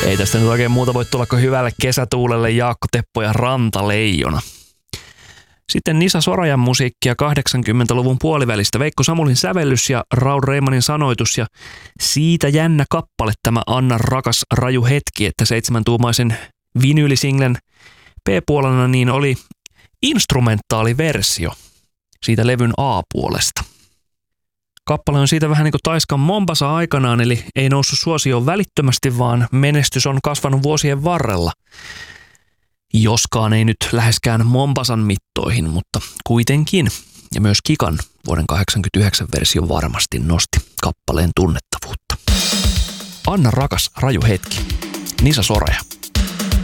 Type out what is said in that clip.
Ei tästä nyt oikein muuta voi tulla kuin hyvälle kesätuulelle Jaakko Teppo ja Rantaleijona. Sitten Nisa Sorajan musiikkia 80-luvun puolivälistä. Veikko Samulin sävellys ja Raul Reimanin sanoitus ja siitä jännä kappale tämä Anna rakas raju hetki, että 7-tuumaisen vinyylisinglen B-puolena niin oli instrumentaaliversio siitä levyn A-puolesta. Kappale on siitä vähän niin kuin Taiskan Mombasa aikanaan, eli ei noussut suosioon välittömästi, vaan menestys on kasvanut vuosien varrella. Joskaan ei nyt läheskään Mombasan mittoihin, mutta kuitenkin. Ja myös Kikan vuoden 1989 versio varmasti nosti kappaleen tunnettavuutta. Anna rakas raju hetki. Nisa Soraja.